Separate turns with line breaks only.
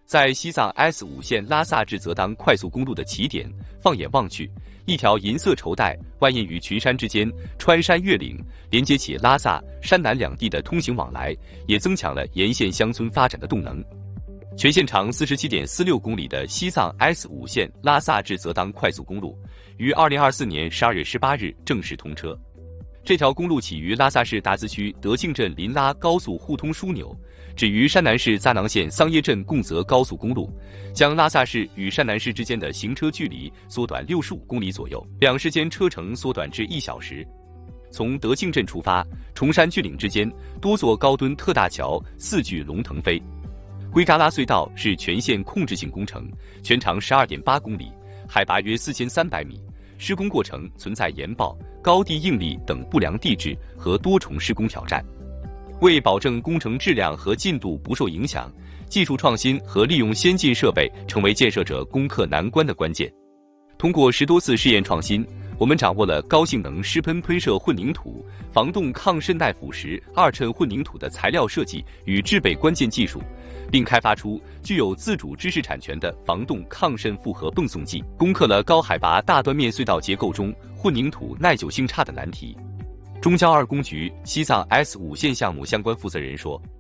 在西藏 S5线拉萨至泽当快速公路的起点，放眼望去，一条银色绸带蜿蜒于群山之间，穿山越岭，连接起拉萨、山南两地的通行往来，也增强了沿线乡村发展的动能。全线长47.46公里的西藏 S5线拉萨至泽当快速公路，于2024年12月18日正式通车。这条公路起于拉萨市达孜区德庆镇林拉高速互通枢纽，止于山南市扎囊县桑耶镇贡泽高速公路，将拉萨市与山南市之间的行车距离缩短65公里左右，两市间车程缩短至1小时。从德庆镇出发，崇山峻岭之间多座高墩特大桥四巨龙腾飞。圭嘎拉隧道是全线控制性工程，全长12.8公里，海拔约4300米。施工过程存在岩爆、高地应力等不良地质和多重施工挑战。为保证工程质量和进度不受影响，技术创新和利用先进设备成为建设者攻克难关的关键。通过10多次试验创新，我们掌握了高性能湿喷喷射混凝土、防冻抗渗耐腐蚀2衬混凝土的材料设计与制备关键技术，并开发出具有自主知识产权的防冻抗渗复合泵送剂，攻克了高海拔大端面隧道结构中混凝土耐久性差的难题。中交2工局西藏 S5线项目相关负责人说。